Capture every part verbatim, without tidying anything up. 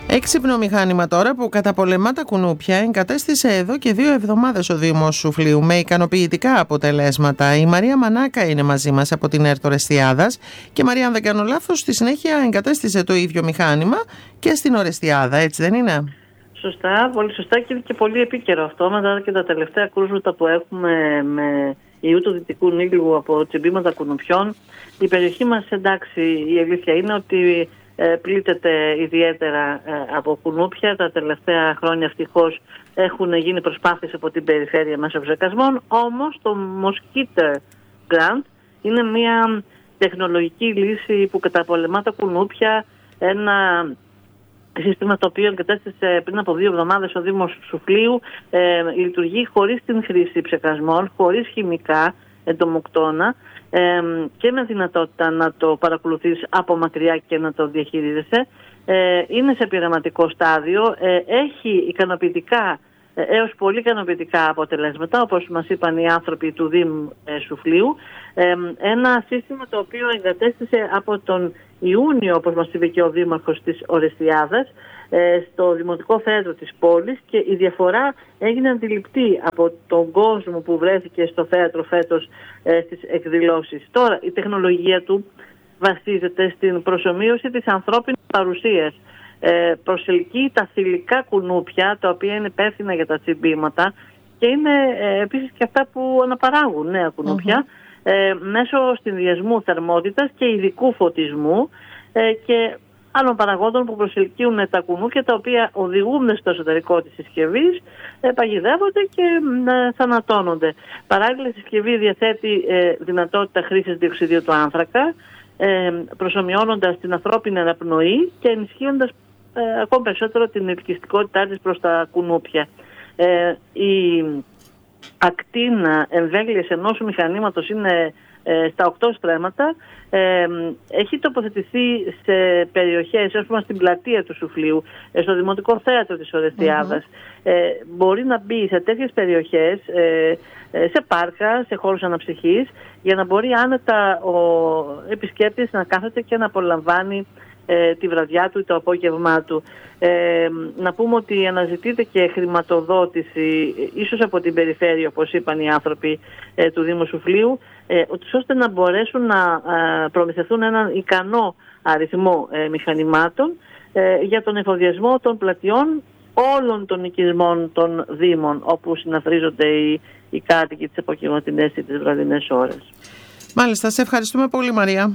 Έξυπνο μηχάνημα τώρα που καταπολεμά τα κουνούπια εγκατέστησε εδώ και δύο εβδομάδες ο Δήμος Σουφλίου με ικανοποιητικά αποτελέσματα. Η Μαρία Μανάκα είναι μαζί μας από την ΕΡΤ Ορεστιάδας και Μαρία, αν δεν κάνω λάθος, στη συνέχεια εγκατέστησε το ίδιο μηχάνημα και στην Ορεστιάδα, έτσι δεν είναι? Σωστά, πολύ σωστά και, και πολύ επίκαιρο αυτό μετά και τα τελευταία κρούσματα που έχουμε με ιού του Δυτικού Νείλου από τσιμπήματα κουνουπιών. Η περιοχή μας, εντάξει, η αλήθεια είναι ότι ε, πλήττεται ιδιαίτερα ε, από κουνούπια. Τα τελευταία χρόνια ευτυχώς έχουν γίνει προσπάθειες από την περιφέρεια μέσω ψεκασμών, όμως το Mosquito Grant είναι μια τεχνολογική λύση που καταπολεμά τα κουνούπια, ένα σύστημα το οποίο εγκατέστησε πριν από δύο εβδομάδες ο Δήμος Σουφλίου. Ε, λειτουργεί χωρίς την χρήση ψεκασμών, χωρίς χημικά εντομοκτώνα ε, και με δυνατότητα να το παρακολουθείς από μακριά και να το διαχειρίζεσαι. Ε, είναι σε πειραματικό στάδιο, ε, έχει ικανοποιητικά ε, έως πολύ ικανοποιητικά αποτελέσματα, όπως μας είπαν οι άνθρωποι του Δήμου ε, Σουφλίου. Ε, ένα σύστημα το οποίο εγκατέστησε από τον Ιούνιο, όπως μας είπε και ο Δήμαρχος της Ορεστιάδας, στο Δημοτικό Θέατρο της πόλης, και η διαφορά έγινε αντιληπτή από τον κόσμο που βρέθηκε στο θέατρο φέτος στις εκδηλώσεις. Τώρα η τεχνολογία του βασίζεται στην προσομοίωση της ανθρώπινης παρουσίας. Προσελκύει τα θηλυκά κουνούπια, τα οποία είναι υπεύθυνα για τα τσιμπήματα και είναι επίσης και αυτά που αναπαράγουν νέα κουνούπια. Mm-hmm. Ε, μέσω συνδυασμού θερμότητας και ειδικού φωτισμού ε, και άλλων παραγόντων που προσελκύουν τα κουνούπια, τα οποία οδηγούν στο εσωτερικό της συσκευής, ε, παγιδεύονται και ε, θανατώνονται. Παράλληλα, η συσκευή διαθέτει ε, δυνατότητα χρήσης διοξιδίου του άνθρακα, ε, προσομοιώνοντας την ανθρώπινη αναπνοή και ενισχύοντας ε, ακόμη περισσότερο την ελκυστικότητά της προς τα κουνούπια. Ε, η ακτίνα εμβέλειας ενός μηχανήματος είναι ε, στα οκτώ στρέμματα. Ε, έχει τοποθετηθεί σε περιοχές, ας πούμε στην πλατεία του Σουφλίου, ε, στο Δημοτικό Θέατρο της Ορεστιάδας. Mm-hmm. Ε, μπορεί να μπει σε τέτοιες περιοχές, ε, ε, σε πάρκα, σε χώρους αναψυχής, για να μπορεί άνετα ο επισκέπτης να κάθεται και να απολαμβάνει ε, τη βραδιά του ή το απόγευμά του. Ε, να πούμε ότι αναζητείται και χρηματοδότηση, ίσως από την περιφέρεια, όπως είπαν οι άνθρωποι ε, του Δήμου Σουφλίου, ε, ώστε να μπορέσουν να ε, προμηθευτούν έναν ικανό αριθμό ε, μηχανημάτων ε, για τον εφοδιασμό των πλατιών όλων των οικισμών των Δήμων, όπου συναθρίζονται οι, οι κάτοικοι τις απογευματινές ή τις βραδινές ώρες. Μάλιστα, σε ευχαριστούμε πολύ, Μαρία.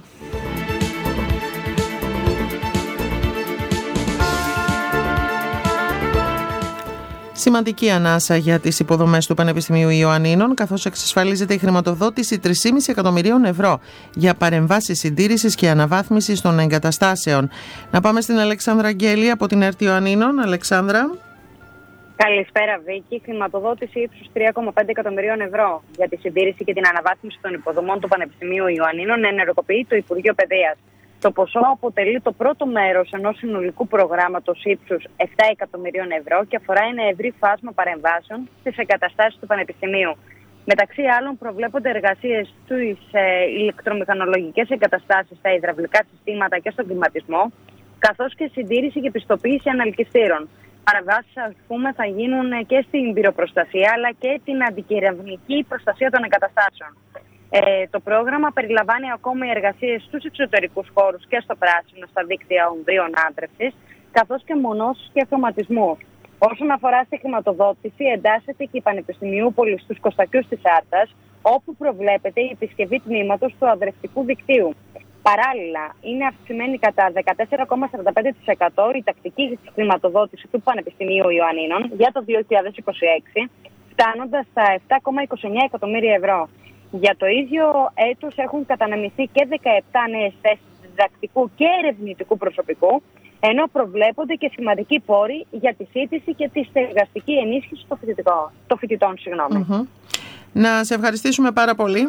Σημαντική ανάσα για τις υποδομές του Πανεπιστημίου Ιωαννίνων, καθώς εξασφαλίζεται η χρηματοδότηση τρία κόμμα πέντε εκατομμυρίων ευρώ για παρεμβάσεις συντήρησης και αναβάθμισης των εγκαταστάσεων. Να πάμε στην Αλεξάνδρα Αγγέλη από την ΕΡΤ Ιωαννίνων. Αλεξάνδρα. Καλησπέρα, Βίκη. Χρηματοδότηση ύψους τρία κόμμα πέντε εκατομμυρίων ευρώ για τη συντήρηση και την αναβάθμιση των υποδομών του Πανεπιστημίου Ιωαννίνων ενεργοποιεί το Υπουργείο Παιδείας. Το ποσό αποτελεί το πρώτο μέρος ενός συνολικού προγράμματος ύψους επτά εκατομμυρίων ευρώ και αφορά ένα ευρύ φάσμα παρεμβάσεων στις εγκαταστάσεις του Πανεπιστημίου. Μεταξύ άλλων, προβλέπονται εργασίες στις ε, ηλεκτρομηχανολογικές εγκαταστάσεις, στα υδραυλικά συστήματα και στον κλιματισμό, καθώς και συντήρηση και πιστοποίηση αναλκυστήρων. Παρεμβάσεις, ας πούμε, θα γίνουν και στην πυροπροστασία αλλά και την αντικεραυνική προστασία των εγκαταστάσεων. Ε, το πρόγραμμα περιλαμβάνει ακόμη εργασίες στους εξωτερικούς χώρους και στο πράσινο, στα δίκτυα ομβρίων άντρευσης, καθώς και μονώσεις και χρωματισμούς. Όσον αφορά στη χρηματοδότηση, εντάσσεται και η Πανεπιστημιούπολη στους Κωστακιούς της Άρτας, όπου προβλέπεται η επισκευή τμήματος του αδρευτικού δικτύου. Παράλληλα, είναι αυξημένη κατά δεκατέσσερα κόμμα σαράντα πέντε τοις εκατό η τακτική χρηματοδότηση του Πανεπιστημίου Ιωαννίνων για το δύο χιλιάδες είκοσι έξι, φτάνοντας στα επτά κόμμα είκοσι εννέα εκατομμύρια ευρώ. Για το ίδιο έτος έχουν κατανεμηθεί και δεκαεπτά νέες θέσεις διδακτικού και ερευνητικού προσωπικού, ενώ προβλέπονται και σημαντικοί πόροι για τη σύντηση και τη στεγαστική ενίσχυση των φοιτητών. των φοιτητών συγγνώμη. Mm-hmm. Να σε ευχαριστήσουμε πάρα πολύ.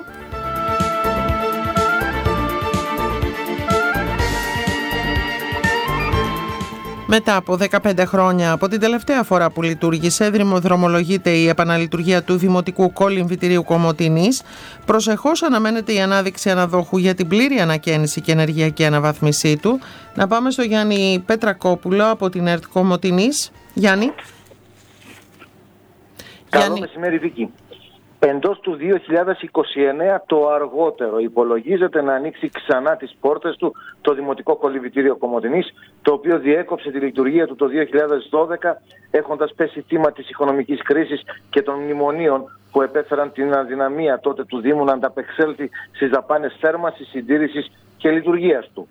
Μετά από δεκαπέντε χρόνια από την τελευταία φορά που λειτουργήσε, δρομολογείται η επαναλειτουργία του Δημοτικού Κολυμβητηρίου Κομοτηνής. Προσεχώς αναμένεται η ανάδειξη αναδόχου για την πλήρη ανακαίνιση και ενεργειακή αναβάθμισή του. Να πάμε στο Γιάννη Πετρακόπουλο από την ΕΡΤ Κομοτηνής. Γιάννη. Καλό Γιάννη. μεσημέρι, Βίκη. Εντός του δύο χιλιάδες είκοσι εννέα το αργότερο υπολογίζεται να ανοίξει ξανά τις πόρτες του το Δημοτικό Κολυμβητήριο Κομοτηνής, το οποίο διέκοψε τη λειτουργία του το δύο χιλιάδες δώδεκα, έχοντας πέσει θύμα της οικονομικής κρίσης και των μνημονίων που επέφεραν την αδυναμία τότε του Δήμου να ανταπεξέλθει στις δαπάνες θέρμανσης, συντήρησης και λειτουργίας του.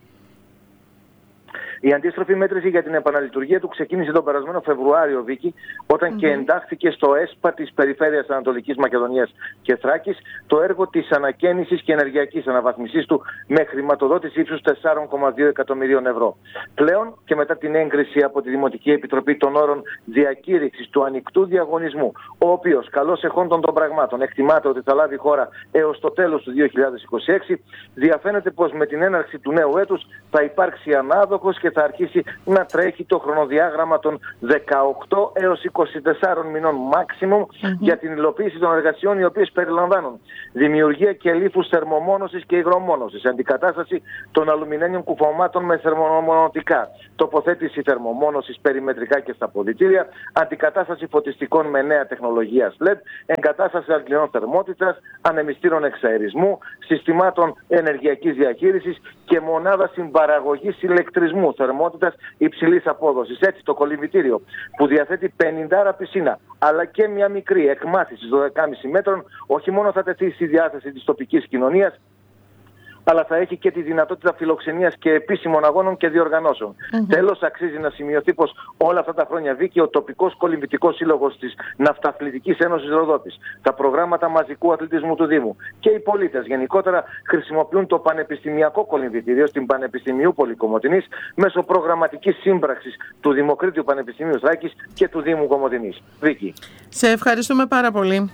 Η αντίστροφη μέτρηση για την επαναλειτουργία του ξεκίνησε τον περασμένο Φεβρουάριο, Βίκη, όταν mm-hmm. και εντάχθηκε στο ΕΣΠΑ της Περιφέρειας Ανατολικής Μακεδονίας και Θράκης το έργο της ανακαίνισης και ενεργειακής αναβαθμισής του με χρηματοδότηση ύψους τέσσερα κόμμα δύο εκατομμυρίων ευρώ. Πλέον και μετά την έγκριση από τη Δημοτική Επιτροπή των όρων διακήρυξης του ανοιχτού διαγωνισμού, ο οποίος καλώς εχόντων των πραγμάτων εκτιμάται ότι θα λάβει χώρα έως το τέλος του δύο χιλιάδες είκοσι έξι, διαφαίνεται πως με την έναρξη του νέου έτους θα υπάρξει ανάδοχος και θα αρχίσει να τρέχει το χρονοδιάγραμμα των δεκαοκτώ έως είκοσι τεσσάρων μηνών maximum mm-hmm. για την υλοποίηση των εργασιών, οι οποίες περιλαμβάνουν δημιουργία και λίφους θερμομόνωσης και υγρομόνωσης, αντικατάσταση των αλουμινένιων κουφωμάτων με θερμομονωτικά, τοποθέτηση θερμομόνωσης περιμετρικά και στα ποδητήρια, αντικατάσταση φωτιστικών με νέα τεχνολογία ελ ι ντι, εγκατάσταση αντλιών θερμότητας, ανεμιστήρων εξαερισμού, συστημάτων ενεργειακής διαχείρισης και μονάδα συμπαραγωγής ηλεκτρισμού θερμότητας υψηλής απόδοσης. Έτσι, το κολυμβητήριο, που διαθέτει πενήντα πισίνα αλλά και μια μικρή εκμάθηση δώδεκα κόμμα πέντε μέτρων, όχι μόνο θα τεθεί στη διάθεση της τοπικής κοινωνίας, αλλά θα έχει και τη δυνατότητα φιλοξενίας και επίσημων αγώνων και διοργανώσεων. Mm-hmm. Τέλος, αξίζει να σημειωθεί πως όλα αυτά τα χρόνια, Βίκη, ο τοπικός κολυμβητικός σύλλογος της Ναυταθλητικής Ένωσης Ροδότης, τα προγράμματα μαζικού αθλητισμού του Δήμου και οι πολίτες γενικότερα χρησιμοποιούν το πανεπιστημιακό κολυμβητήριο στην Πανεπιστημιούπολη Κομοτηνής μέσω προγραμματικής σύμπραξης του Δημοκρίτιου Πανεπιστημίου Θράκης και του Δήμου Κομοτηνής. Βίκη. Σε ευχαριστούμε πάρα πολύ.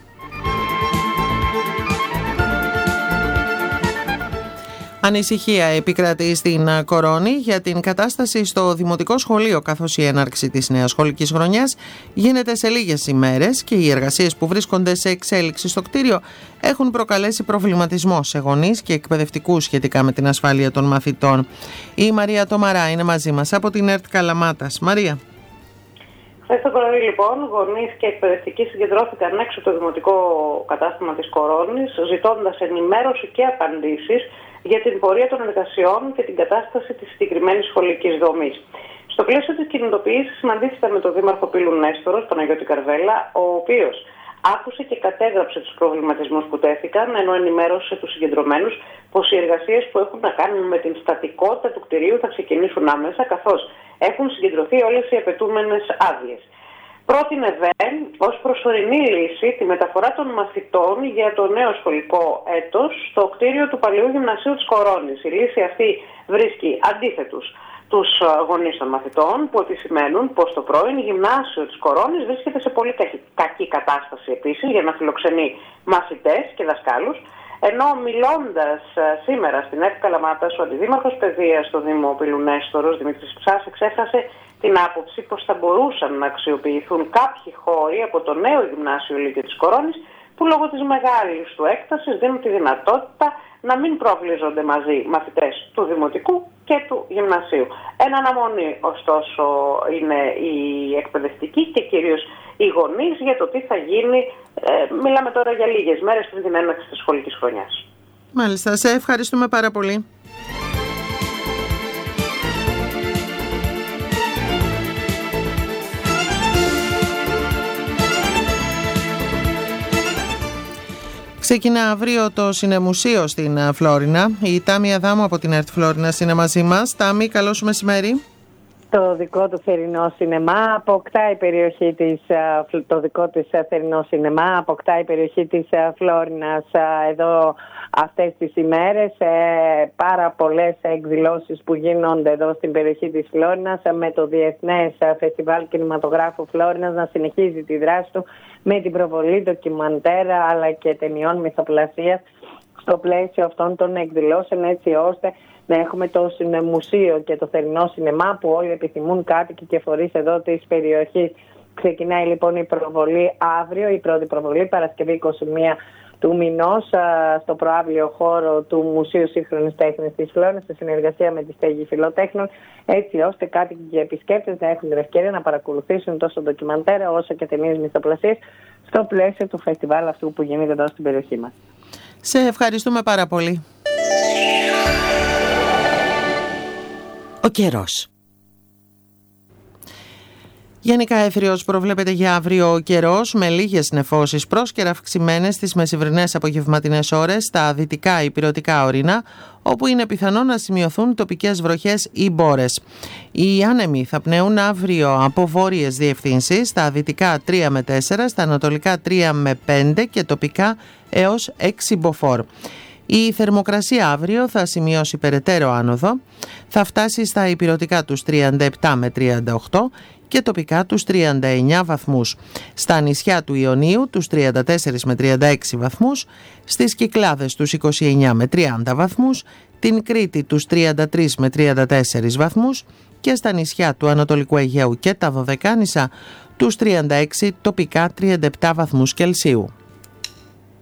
Ανησυχία επικρατεί στην Κορώνη για την κατάσταση στο Δημοτικό Σχολείο, καθώς η έναρξη της νέας σχολικής χρονιάς γίνεται σε λίγες ημέρες και οι εργασίες που βρίσκονται σε εξέλιξη στο κτίριο έχουν προκαλέσει προβληματισμό σε γονείς και εκπαιδευτικούς σχετικά με την ασφάλεια των μαθητών. Η Μαρία Τομαρά είναι μαζί μας από την ΕΡΤ Καλαμάτας. Μαρία. Χθες το πρωί, λοιπόν, γονείς και εκπαιδευτικοί συγκεντρώθηκαν έξω από το δημοτικό κατάστημα της Κορώνης, ζητώντας ενημέρωση και απαντήσεις για την πορεία των εργασιών και την κατάσταση της συγκεκριμένης σχολικής δομής. Στο πλαίσιο της κινητοποίησης συναντήθηκαν με τον Δήμαρχο Πύλου Νέστορος, τον Παναγιώτη Καρβέλα, ο οποίος άκουσε και κατέγραψε τους προβληματισμούς που τέθηκαν, ενώ ενημέρωσε τους συγκεντρωμένους πως οι εργασίες που έχουν να κάνουν με την στατικότητα του κτηρίου θα ξεκινήσουν άμεσα, καθώς έχουν συγκεντρωθεί όλες οι απαιτούμενες άδειες. Πρότεινε δε ως προσωρινή λύση τη μεταφορά των μαθητών για το νέο σχολικό έτος στο κτίριο του Παλαιού Γυμνασίου της Κορώνης. Η λύση αυτή βρίσκει αντίθετους τους γονείς των μαθητών, που επισημαίνουν πως το πρώην γυμνάσιο της Κορώνης βρίσκεται σε πολύ κακή κατάσταση επίσης για να φιλοξενεί μαθητές και δασκάλους. Ενώ μιλώντας σήμερα στην ΕΡΤ Καλαμάτας, ο Αντιδήμαρχος Παιδείας στο Δήμο Πύλου Νέστορος, Δημήτρης Ψάς, εξέφρασε την άποψη πως θα μπορούσαν να αξιοποιηθούν κάποιοι χώροι από το νέο γυμνάσιο Λύκειο της Κορώνης, που λόγω της μεγάλης του έκτασης δίνουν τη δυνατότητα να μην προβλίζονται μαζί μαθητές του Δημοτικού και του Γυμνασίου. Εν αναμονή, ωστόσο, είναι οι εκπαιδευτικοί και κυρίως οι γονείς για το τι θα γίνει. Ε, μιλάμε τώρα για λίγες μέρες πριν την έναρξη της σχολικής χρονιάς. Μάλιστα, σε ευχαριστούμε πάρα πολύ. Ξεκινά αύριο το Συνεμουσείο στην Φλόρινα. Η Τάμη Αδάμου από την ΕΡΤ Φλόρινας είναι μαζί μας. Τάμη, καλό σου μεσημέρι. Το δικό του θερινό σινεμά αποκτά η περιοχή της, το δικό της θερινό σινεμά αποκτά η περιοχή της Φλόρινας εδώ αυτές τις ημέρες. Πάρα πολλές εκδηλώσεις που γίνονται εδώ στην περιοχή της Φλόρινας, με το Διεθνές Φεστιβάλ Κινηματογράφου Φλόρινας να συνεχίζει τη δράση του με την προβολή ντοκιμαντέρ αλλά και ταινιών μυθοπλασίας στο πλαίσιο αυτών των εκδηλώσεων, έτσι ώστε να έχουμε το μουσείο και το θερινό σινεμά που όλοι επιθυμούν, κάτοικοι και φορείς εδώ της περιοχής. Ξεκινάει λοιπόν η προβολή αύριο, η πρώτη προβολή, Παρασκευή είκοσι μία του μηνός, στο προαύλιο χώρο του Μουσείου Σύγχρονης Τέχνης της Φλόρινας, σε συνεργασία με τη Στέγη Φιλοτέχνων, έτσι ώστε κάτοικοι και επισκέπτες να έχουν την ευκαιρία να παρακολουθήσουν τόσο ντοκιμαντέρα όσο και ταινίες μυθοπλασίες στο πλαίσιο του φεστιβάλ αυτού που γίνεται εδώ στην περιοχή μας. Σε ευχαριστούμε πάρα πολύ. Ο καιρός. Γενικά έθριος προβλέπεται για αύριο ο καιρός, με λίγες νεφώσεις πρόσκαιρα αυξημένες στις μεσημβρινές απογευματινές ώρες στα δυτικά ηπειρωτικά ορεινά, όπου είναι πιθανό να σημειωθούν τοπικές βροχές ή μπόρες. Οι άνεμοι θα πνέουν αύριο από βόρειες διευθύνσεις, στα δυτικά τρία με τέσσερα, στα ανατολικά τρία με πέντε και τοπικά έως έξι μποφόρ. Η θερμοκρασία αύριο θα σημειώσει περαιτέρω άνοδο, θα φτάσει στα ηπειρωτικά τους τριάντα επτά με τριάντα οκτώ και τοπικά τους τριάντα εννιά βαθμούς. Στα νησιά του Ιωνίου τους τριάντα τέσσερα με τριάντα έξι βαθμούς, στις Κυκλάδες τους είκοσι εννιά με τριάντα βαθμούς, την Κρήτη τους τριάντα τρία με τριάντα τέσσερα βαθμούς και στα νησιά του Ανατολικού Αιγαίου και τα Δωδεκάνησα τους τριάντα έξι, τοπικά τριάντα επτά βαθμούς Κελσίου.